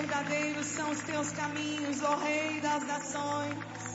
verdadeiros são os teus caminhos, ó Rei das nações.